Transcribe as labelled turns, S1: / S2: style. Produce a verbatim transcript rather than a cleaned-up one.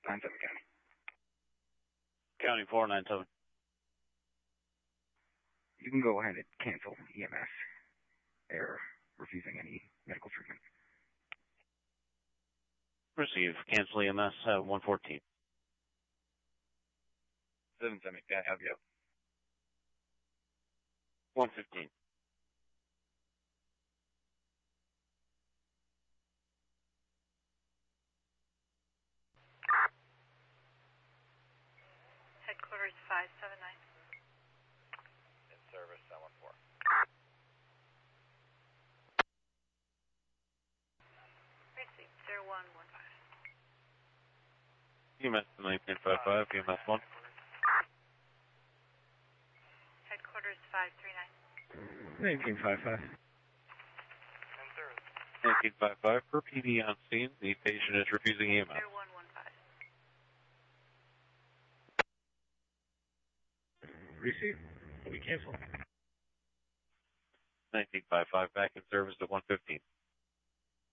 S1: nine seven County.
S2: County four nine seven.
S1: You can go ahead and cancel E M S. They're refusing any medical treatment.
S2: Receive. Cancel E M S at one fourteen.
S1: seven seven County, I'll go.
S2: one fifteen.
S3: Headquarters five seven nine.
S4: In service, seven one four.
S3: Receive zero one one five.
S2: E M S nineteen fifty-five, E M S one.
S3: Headquarters five three nine.
S1: nineteen fifty-five.
S4: In service.
S2: nineteen fifty-five, per P D on scene, the patient is refusing E M S.
S3: zero one one five.
S1: Receive. We cancel.
S2: nineteen fifty-five, back in service at one fifteen.